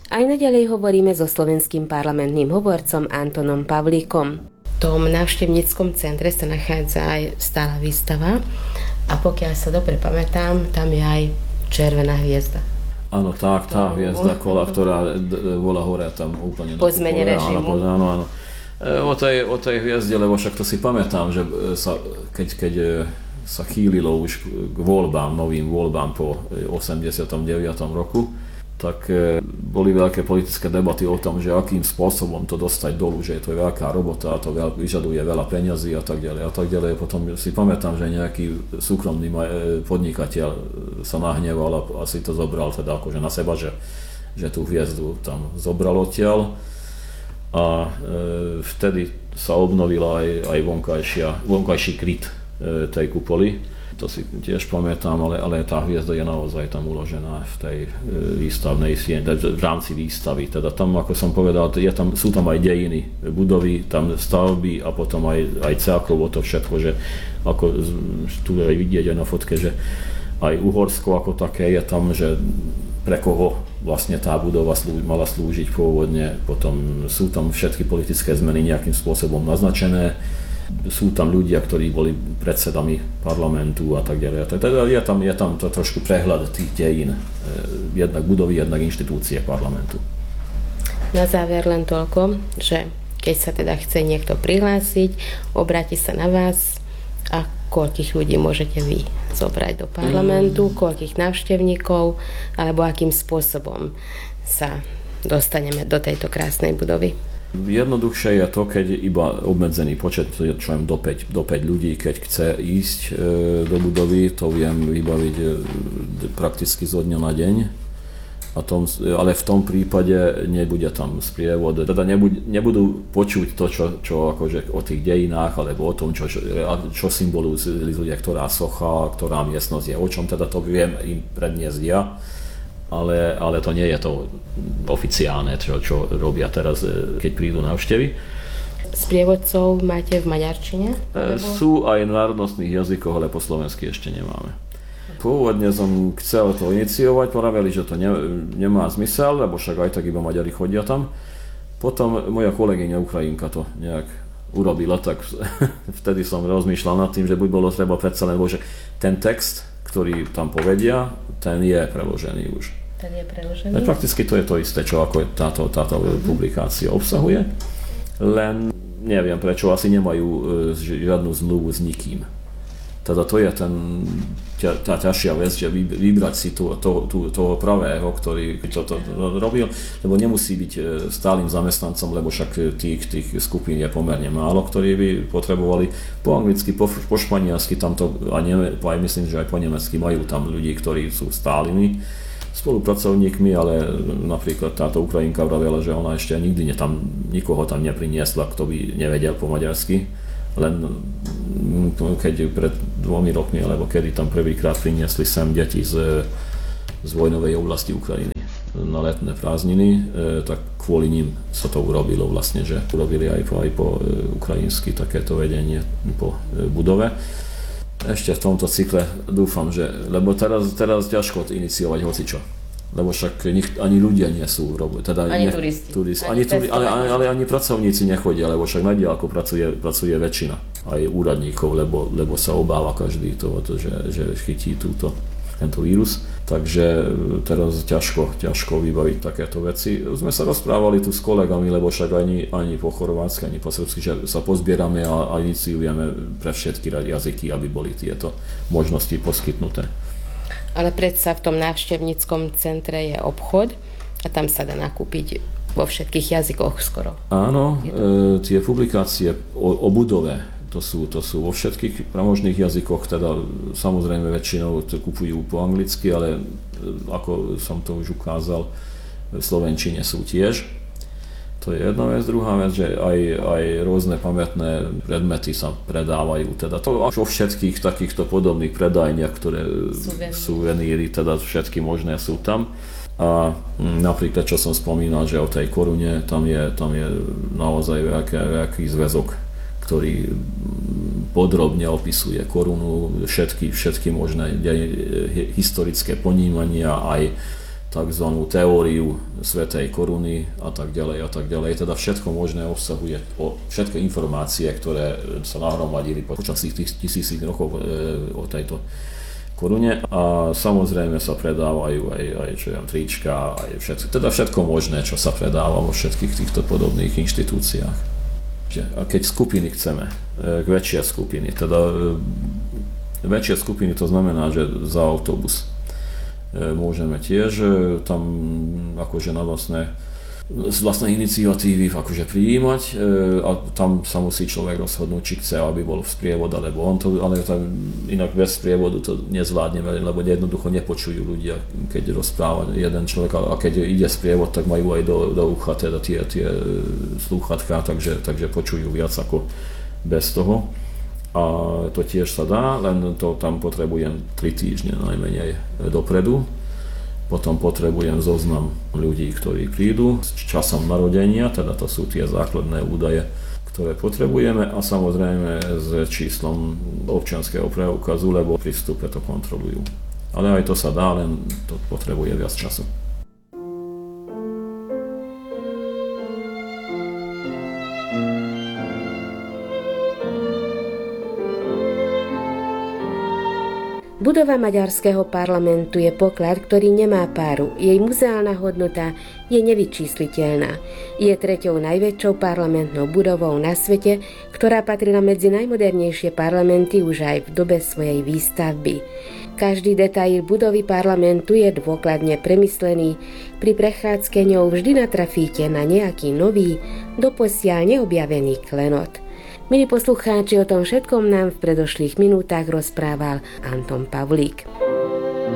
Aj naďalej hovoríme so slovenským parlamentným hovorcom Antonom Pavlíkom. V tom návštevníckom centre sa nachádza aj stála výstava a pokiaľ sa dobre pamätám, tam je aj červená hviezda. Áno, tá hviezda kola, ktorá bola hore tam úplne po zmene režimu. Áno. O tej hviezde, lebo však to si pamätám, že keď sa chýlilo už k novým voľbám po 89. roku, tak boli veľké politické debaty o tom, že akým spôsobom to dostať dolu, že to je veľká robota a to vyžaduje veľa peňazí a tak ďalej. Potom si pamätám, že nejaký súkromný podnikateľ sa nahneval a asi to zobral teda akože na seba, že tú hviezdu tam zobral odtiaľ. A vtedy sa obnovila aj vonkajší kryt tej kupoly. To si tiež pamätám, ale tá hviezda je naozaj tam uložená v tej výstavnej sieni, v rámci výstavy. Teda tam, ako som povedal, sú tam aj dejiny budovy, tam stavby a potom aj celkovo to všetko, že ako tu aj vidieť aj na fotke, že aj Uhorsko ako také je tam, že pre koho vlastne tá budova mala slúžiť pôvodne. Potom sú tam všetky politické zmeny nejakým spôsobom naznačené. Sú tam ľudia, ktorí boli predsedami parlamentu a tak ďalej. Teda je tam to trošku prehľad tých dejín, jednak budovy, jednak inštitúcie parlamentu. Na záver len toľko, že keď sa teda chce niekto prihlásiť, obráti sa na vás a koľkých ľudí môžete vy zobrať do parlamentu, koľkých návštevníkov, alebo akým spôsobom sa dostaneme do tejto krásnej budovy. Jednoduchšie je to, keď iba obmedzený počet, čo do 5 ľudí, keď chce ísť do budovy, to viem vybaviť prakticky zo dňa na deň. Ale v tom prípade nebude tam sprievod, teda nebudú počuť to, čo akože o tých dejinách, alebo o tom, čo symbolizuje ktorá socha, ktorá miestnosť je, o čom teda to viem im predniesť ja. Ale to nie je to oficiálne, čo robia teraz, keď prídu návštevy. Sprievodcov máte v maďarčine? Sú aj v národnostných jazykoch, ale po slovensky ešte nemáme. Pôvodne som chcel to iniciovať, poraveli, že to nemá zmysel, lebo však aj tak iba Maďari chodia tam. Potom moja kolegyňa Ukrajinka to nejak urobila, tak vtedy som rozmýšľal nad tým, že by bolo treba predsa len, že ten text, ktorý tam povedia, ten je preložený už. Ten je preložený? Prakticky to je to isté, čo ako táto publikácia obsahuje, len neviem prečo, asi nemajú žiadnu zmluvu s nikým. Teda to je tá ťažšia vec, že vybrať si toho pravého, ktorý to robil, lebo nemusí byť stálym zamestnancom, lebo však tých skupín je pomerne málo, ktorí by potrebovali po anglicky, po španielsky, aj myslím, že aj po nemecky majú tam ľudí, ktorí sú stálymi spolupracovníkmi, ale napríklad táto Ukrajinka vravela, že ona ešte nikdy nikoho tam nepriniesla, kto by nevedel po maďarsky. Len keď pred 2 rokmi, alebo kedy tam prvýkrát priniesli sem deti z vojnovej oblasti Ukrajiny na letné prázdniny, tak kvôli ním sa to urobilo vlastne, že urobili aj po ukrajinsky takéto vedenie po budove. Ešte v tomto cykle dúfam, že, lebo teraz ťažko iniciovať hocičo. Lebo však ani ľudia nie sú, teda ani turisti. Ale ani pracovníci nechodia, lebo však na diaľku pracuje väčšina aj úradníkov, lebo sa obáva každý toho, že chytí tento vírus. Takže teraz ťažko vybaviť takéto veci. Sme sa rozprávali tu s kolegami, lebo však ani po chorvátsky, ani po srbsky, že sa pozbierame a iniciujeme pre všetky jazyky, aby boli tieto možnosti poskytnuté. Ale predsa v tom návštevníckom centre je obchod a tam sa dá nakúpiť vo všetkých jazykoch skoro. Áno, tie publikácie o budove, to sú vo všetkých možných jazykoch, teda samozrejme väčšinou to kupujú po anglicky, ale ako som to už ukázal, v slovenčine sú tiež. To je jedna vec. Druhá vec, že aj rôzne pamätné predmety sa predávajú. Teda to až vo všetkých takýchto podobných predajniach, ktoré suveníry, teda všetky možné sú tam. A napríklad, čo som spomínal, že o tej korune, tam je naozaj veľký zväzok, ktorý podrobne opisuje korunu, všetky možné historické ponímania, aj takzvanú teóriu svätej koruny a tak ďalej. Teda všetko možné obsahuje, všetky informácie, ktoré sa nahromadili počas tých tisíc rokov o tejto korune a samozrejme sa predávajú aj čo ja, trička, aj všetko možné, čo sa predáva vo všetkých týchto podobných inštitúciách. A keď skupiny chceme, väčšie skupiny, teda väčšie skupiny to znamená, že za autobus môžeme tiež tam akože na vlastné iniciatívy akože prijímať a tam sa musí človek rozhodnúť, či chce, aby bol v sprievod, alebo on to, ale tam inak bez sprievodu to nezvládneme, lebo jednoducho nepočujú ľudia, keď rozpráva jeden človek, a keď ide sprievod, tak majú aj do ucha teda tie slúchatka, takže počujú viac ako bez toho. A to tiež sa dá, len to tam potrebujem 3 týždne najmenej dopredu. Potom potrebujem zoznam ľudí, ktorí prídu s časom narodenia, teda to sú tie základné údaje, ktoré potrebujeme a samozrejme s číslom občianskeho preukazu, lebo pri vstupe to kontrolujú. Ale aj to sa dá, len to potrebuje viac času. Budova maďarského parlamentu je poklad, ktorý nemá páru. Jej muzeálna hodnota je nevyčísliteľná. Je 3. najväčšou parlamentnou budovou na svete, ktorá patrila medzi najmodernejšie parlamenty už aj v dobe svojej výstavby. Každý detail budovy parlamentu je dôkladne premyslený. Pri prechádzke ňou vždy natrafíte na nejaký nový, doposiaľ neobjavený klenot. Milí poslucháči, o tom všetkom nám v predošlých minútach rozprával Anton Pavlík.